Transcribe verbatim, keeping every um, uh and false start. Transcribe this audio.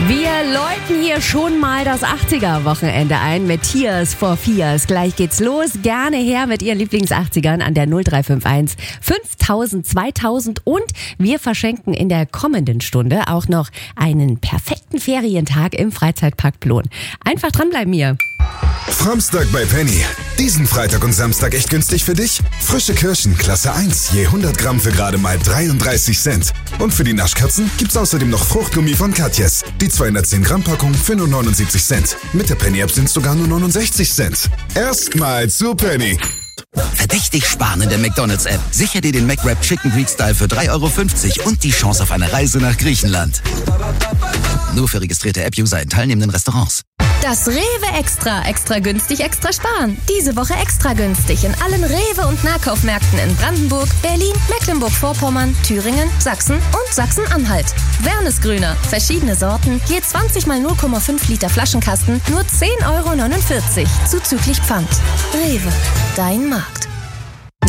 Wir läuten hier schon mal das achtziger-Wochenende ein mit Tears for Fears. Gleich geht's los. Gerne her mit Ihren Lieblings-achtzigern an der null drei fünf eins fünftausend, zweitausend und wir verschenken in der kommenden Stunde auch noch einen perfekten Ferientag im Freizeitpark Plon. Einfach dranbleiben hier. Framstag bei Penny. Diesen Freitag und Samstag echt günstig für dich? Frische Kirschen, Klasse eins, je hundert Gramm für gerade mal dreiunddreißig Cent. Und für die Naschkatzen gibt's außerdem noch Fruchtgummi von Katjes. Die zweihundertzehn Gramm Packung für nur neunundsiebzig Cent. Mit der Penny-App sind's sogar nur neunundsechzig Cent. Erstmal zu Penny. Verdächtig sparen in der McDonald's-App. Sicher dir den McWrap Chicken Greek Style für drei Euro fünfzig und die Chance auf eine Reise nach Griechenland. Nur für registrierte App-User in teilnehmenden Restaurants. Das Rewe Extra. Extra günstig, extra sparen. Diese Woche extra günstig in allen Rewe- und Nahkaufmärkten in Brandenburg, Berlin, Mecklenburg-Vorpommern, Thüringen, Sachsen und Sachsen-Anhalt. Wernesgrüner. Verschiedene Sorten. Je zwanzig mal null Komma fünf Liter Flaschenkasten. Nur zehn Euro neunundvierzig. Zuzüglich Pfand. Rewe. Dein Markt.